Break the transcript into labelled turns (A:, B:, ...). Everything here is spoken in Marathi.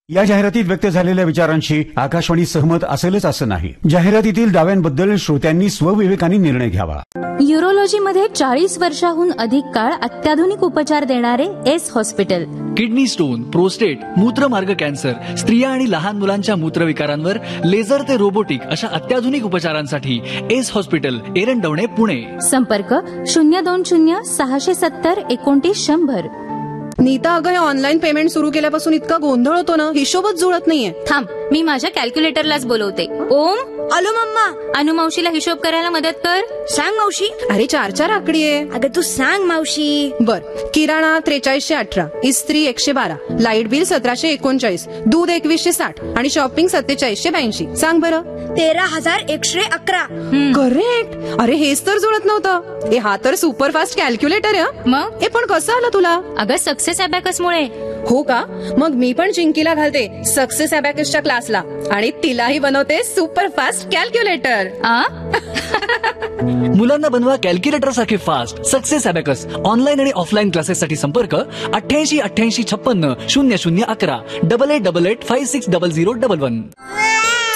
A: या जाहिरातीत व्यक्त झालेल्या विचारांशी आकाशवाणी सहमत असेलच असं नाही. जाहिरातीतील दाव्यांबद्दल श्रोत्यांनी स्वविवेकाने निर्णय घ्यावा.
B: यूरोलॉजीमध्ये 40 वर्षाहून अधिक काळ अत्याधुनिक उपचार देणारे S hospital.
C: Kidney stone, prostate, मूत्रमार्ग cancer, स्त्रिया आणि लहान मुलांच्या मूत्रविकारांवर लेझर ते रोबोटिक अशा अत्याधुनिक उपचारांसाठी एस हॉस्पिटल, एरंडवणे, पुणे.
B: संपर्क 020 670 29 100.
D: नीता, अगं हे ऑनलाईन पेमेंट सुरू केल्यापासून इतका गोंधळ होतो ना, हिशोबच जुळत नाहीये.
B: थांब, मी माझ्या कॅल्क्युलेटरलाच बोलवते. ओम,
E: आलो मम्मा.
B: अनु मावशीला हिशोब करायला मदत कर.
E: सांग मावशी.
D: अरे 4 आकडी आहे.
E: अगं तू सांग मावशी.
D: बर, किराणा 4318, इस्त्री 112, लाईट बिल 1739, दूध 2160 आणि शॉपिंग 4782. सांग बरं.
E: 13,111.
D: करेक्ट. अरे हेच तर जुळत नव्हतं. हा तर सुपरफास्ट कॅल्क्युलेटर आहे.
B: मग
D: हे पण कसं आलं तुला?
B: अगं सक्सेस अबॅकस मुळे.
D: हो का? मग मी पण चिंकीला घालते सक्सेस अबॅकसच्या क्लासला आणि तिलाही बनवते सुपरफास्ट कॅल्क्युलेटर.
C: मुलांना बनवा कॅल्क्युलेटर सारखे फास्ट. सक्सेस अबॅकस ऑनलाईन आणि ऑफलाईन क्लासेससाठी संपर्क 88 88 56 00 11 8888 560011.